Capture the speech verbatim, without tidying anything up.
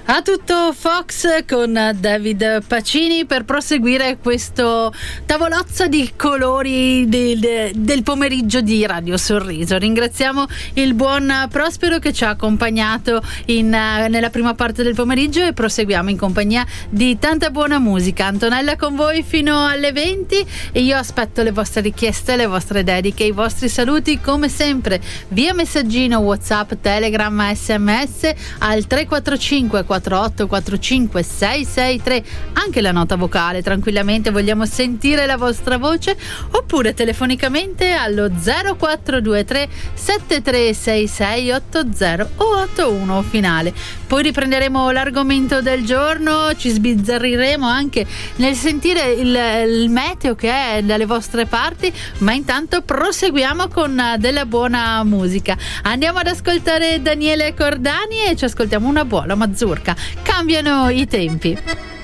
A tutto Fox con David Pacini per proseguire questo tavolozzo di colori del, del pomeriggio di Radio Sorriso. Ringraziamo il buon Prospero che ci ha accompagnato in, nella prima parte del pomeriggio e proseguiamo in compagnia di tanta buona musica. Antonella con voi fino alle venti e io aspetto le vostre richieste, le vostre dediche, i vostri saluti come sempre via messaggino, WhatsApp, Telegram, sms al tre quattro cinque quattro otto quattro cinque sei sei tre, anche la nota vocale tranquillamente, vogliamo sentire la vostra voce, oppure telefonicamente allo zero quattro due tre sette tre sei sei otto zero o otto uno finale. Poi riprenderemo l'argomento del giorno, ci sbizzarriremo anche nel sentire il, il meteo che è dalle vostre parti, ma intanto proseguiamo con della buona musica. Andiamo ad ascoltare Daniele Cordani e ci ascoltiamo una buona mazurka. Cambiano i tempi.